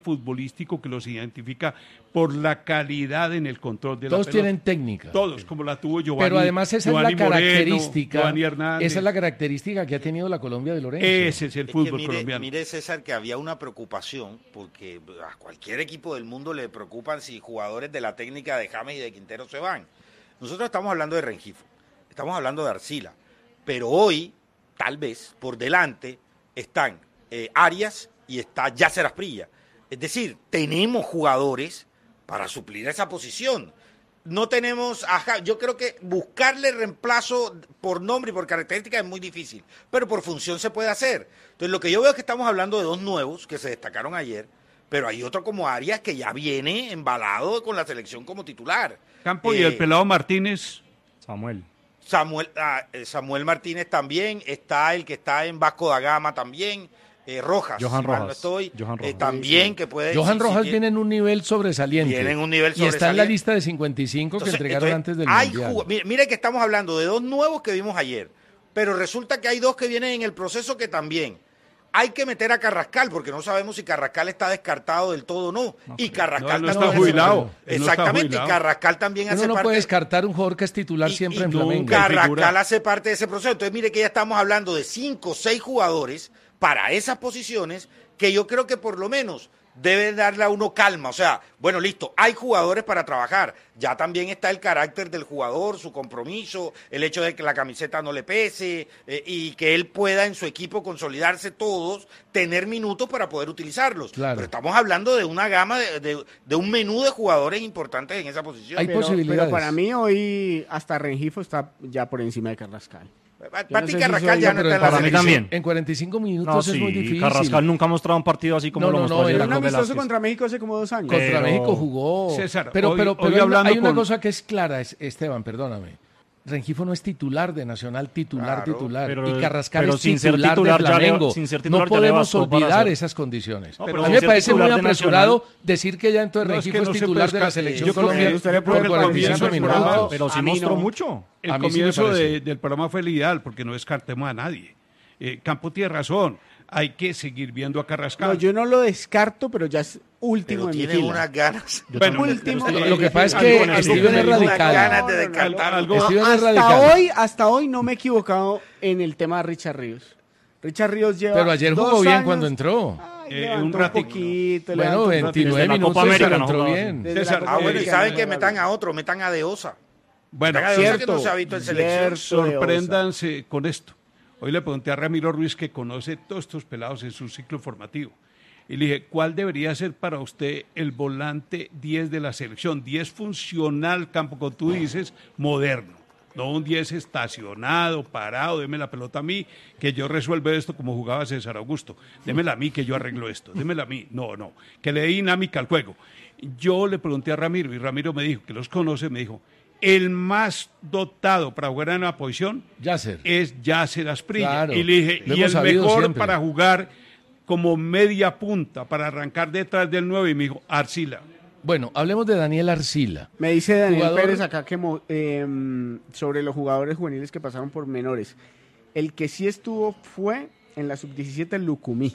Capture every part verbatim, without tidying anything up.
futbolístico que los identifica por la calidad en el control de la Todos pelota. tienen técnica. Todos, como la tuvo Giovanni. Pero además esa Giovanni es la característica. Moreno, Giovanni Hernández. Esa es la característica que ha tenido la Colombia de Lorenzo. Ese es el Es fútbol que mire, colombiano. mire, César, que había una preocupación, porque a cualquier equipo del mundo le preocupan si jugadores de la técnica de James y de Quintero se van. Nosotros estamos hablando de Rengifo, estamos hablando de Arcila, pero hoy, tal vez, por delante, están eh, Arias y está Yasser Asprilla. Es decir, tenemos jugadores para suplir esa posición. No tenemos, ajá, yo creo que buscarle reemplazo por nombre y por características es muy difícil, pero por función se puede hacer. Entonces, lo que yo veo es que estamos hablando de dos nuevos que se destacaron ayer, pero hay otro como Arias que ya viene embalado con la selección como titular. Campo eh, y el pelado Martínez. Samuel. Samuel, ah, Samuel Martínez también, está el que está en Vasco da Gama también. Eh, Rojas, Johan si mal Rojas. no estoy, Johan Rojas. eh, también que puede... Johan si- si Rojas tiene- viene en un nivel sobresaliente. Viene en un nivel Y está en la sobresaliente. lista de cincuenta y cinco Entonces, que entregaron entonces, antes del hay Mundial. jug- mire, mire que estamos hablando de dos nuevos que vimos ayer, pero resulta que hay dos que vienen en el proceso que también hay que meter a Carrascal, porque no sabemos si Carrascal está descartado del todo o no. Y Carrascal No, él no también está jubilado. Él no está Exactamente, jubilado. y Carrascal también Uno hace no parte... puede descartar un jugador que es titular y- siempre y en nunca Flamengo. Carrascal figura. hace parte de ese proceso. Entonces, mire que ya estamos hablando de cinco o seis jugadores para esas posiciones que yo creo que por lo menos debe darle a uno calma. O sea, bueno, listo, hay jugadores para trabajar. Ya también está el carácter del jugador, su compromiso, el hecho de que la camiseta no le pese eh, y que él pueda en su equipo consolidarse todos, tener minutos para poder utilizarlos. Claro. Pero estamos hablando de una gama, de, de- de un menú de jugadores importantes en esa posición. Hay Pero, posibilidades. pero para mí hoy hasta Rengifo está ya por encima de Carrascal. Para Yo no ti sé si Carrascal soy ya yo, no pero está en la para mí selección. también. En cuarenta y cinco minutos No, es muy sí, difícil. Carrascal nunca ha mostrado un partido así como No, lo no, mostró no, ayer era Era un con amistoso Velázquez. contra México hace como dos años. Contra Pero- México jugó. César, pero hoy- pero, hoy pero hay, una, hablando hay una con- cosa que es clara, es- Esteban, perdóname. Rengifo no es titular de Nacional, titular, Claro, titular. pero- y Carrascal pero es sin ser titular, titular de ya le- Flamengo. sin ser titular no ya le podemos bastó para olvidar hacer. esas condiciones. No, a pero mí sin me ser parece muy titular de apresurado Nacional- decir que ya entonces No, es que Rengifo no es se titular puede de la esca- selección yo creo que Colombia usted le por puede cuarenta y cinco comienzo del programa, minutos. Pero sí A mí mostró no. mucho. El A mí sí me comienzo parece. de- del programa fue el ideal, porque no descartemos a nadie. Eh, Campo tiene razón, hay que seguir viendo a Carrascal. No, yo no lo descarto, pero ya es último Pero en mi tiene fila. unas ganas. Bueno, último. eh, Lo que pasa es algo- que algo Steven me es dijo- unas radical. ganas de No, no, no, descartar. algo- Steven es hasta radical. hoy, hasta hoy no me he equivocado en el tema de Richard Ríos. Richard Ríos lleva Pero ayer jugó dos bien años- cuando entró. Ay, Eh, levantó un un ratico. poquito. Bueno, levantó un veintinueve Desde la minutos Copa América pero no entró jugaba bien. Desde César, la Ah, Copa bueno, y América saben no que jugaba metan bien. a otro, metan a Deosa. Bueno, Metan a Deosa que cierto, no se ha visto en selección. cierto. sorpréndanse con esto. Hoy le pregunté a Ramiro Ruiz, que conoce todos estos pelados en su ciclo formativo, y le dije, ¿cuál debería ser para usted el volante diez de la selección? diez funcional, Campo, como tú dices, moderno. No un diez estacionado, parado, deme la pelota a mí, que yo resuelvo esto como jugaba César Augusto. Démela a mí, que yo arreglo esto. Démela a mí. No, no. Que le dé dinámica al juego. Yo le pregunté a Ramiro, y Ramiro me dijo, que los conoce, me dijo, el más dotado para jugar en la posición Yasser. es Yasser Asprilla. Claro, Y le dije, lo y hemos el sabido mejor siempre. para jugar como media punta, para arrancar detrás del nueve, y me dijo, Arcila. Bueno, hablemos de Daniel Arcila. Me dice Daniel Jugador- Pérez acá que mo- em, sobre los jugadores juveniles que pasaron por menores. El que sí estuvo fue en la sub diecisiete Lucumí.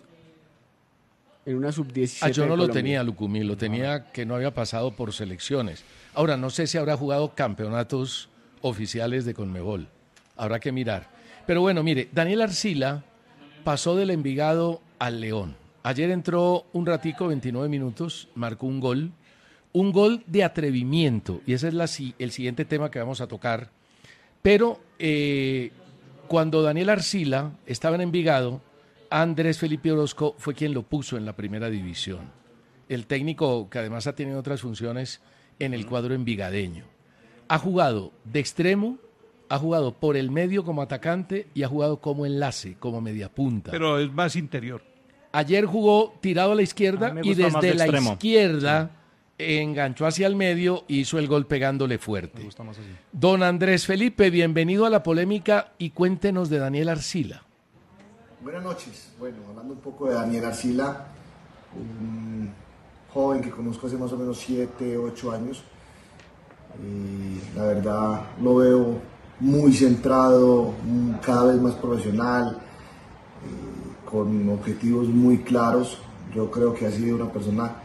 En una sub diecisiete. Ah, yo no de lo Colombia. tenía, Lucumí, lo tenía que no había pasado por selecciones. Ahora, no sé si habrá jugado campeonatos oficiales de Conmebol. Habrá que mirar. Pero bueno, mire, Daniel Arcila pasó del Envigado al León. Ayer entró un ratico, veintinueve minutos, marcó un gol. Un gol de atrevimiento, y ese es la, si- el siguiente tema que vamos a tocar. Pero eh, cuando Daniel Arcila estaba en Envigado, Andrés Felipe Orozco fue quien lo puso en la primera división. El técnico, que además ha tenido otras funciones en el cuadro envigadeño. Ha jugado de extremo, ha jugado por el medio como atacante y ha jugado como enlace, como mediapunta. Pero es más interior. Ayer jugó tirado a la izquierda A mí me y gusta más desde de la extremo. izquierda enganchó hacia el medio y hizo el gol pegándole fuerte. Me gusta más así. Don Andrés Felipe, bienvenido a la polémica y cuéntenos de Daniel Arcila. Buenas noches. Bueno, hablando un poco de Daniel Arcila, un joven que conozco hace más o menos siete, ocho años. Y la verdad lo veo muy centrado, mm, cada vez más profesional, eh, con objetivos muy claros. yo creo que ha sido una persona